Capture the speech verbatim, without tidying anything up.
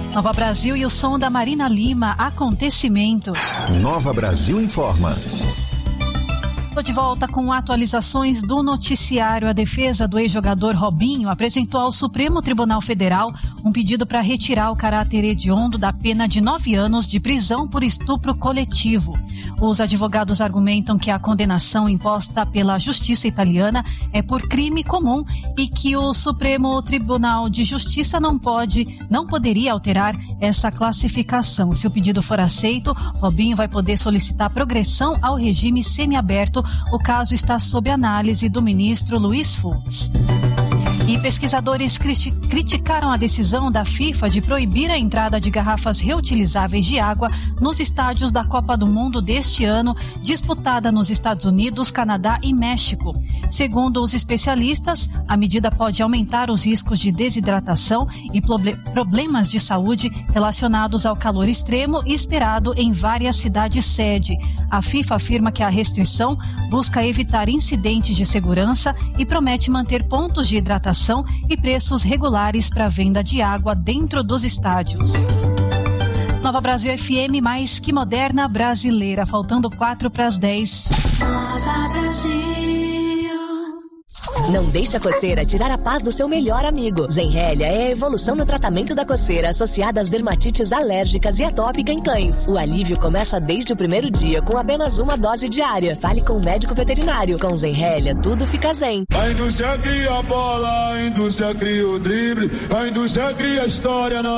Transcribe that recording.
Nova Brasil e o som da Marina Lima, Acontecimento. Nova Brasil informa. Estou de volta com atualizações do noticiário. A defesa do ex-jogador Robinho apresentou ao Supremo Tribunal Federal um pedido para retirar o caráter hediondo da pena de nove anos de prisão por estupro coletivo. Os advogados argumentam que a condenação imposta pela justiça italiana é por crime comum e que o Supremo Tribunal de Justiça não pode, não poderia alterar essa classificação. Se o pedido for aceito, Robinho vai poder solicitar progressão ao regime semiaberto. O caso está sob análise do ministro Luiz Fux. E pesquisadores criti- criticaram a decisão da FIFA de proibir a entrada de garrafas reutilizáveis de água nos estádios da Copa do Mundo deste ano, disputada nos Estados Unidos, Canadá e México. Segundo os especialistas, a medida pode aumentar os riscos de desidratação e proble- problemas de saúde relacionados ao calor extremo esperado em várias cidades-sede. A FIFA afirma que a restrição busca evitar incidentes de segurança e promete manter pontos de hidratação e preços regulares para a venda de água dentro dos estádios. Nova Brasil F M, mais que moderna brasileira, faltando quatro para as dez. Nova Brasil. Não deixe a coceira tirar a paz do seu melhor amigo. Zenrelia é a evolução no tratamento da coceira associada às dermatites alérgicas e atópica em cães. O alívio começa desde o primeiro dia com apenas uma dose diária. Fale com o médico veterinário. Com Zenrelia, tudo fica zen. A indústria cria a bola, a indústria cria o drible, a indústria cria a história na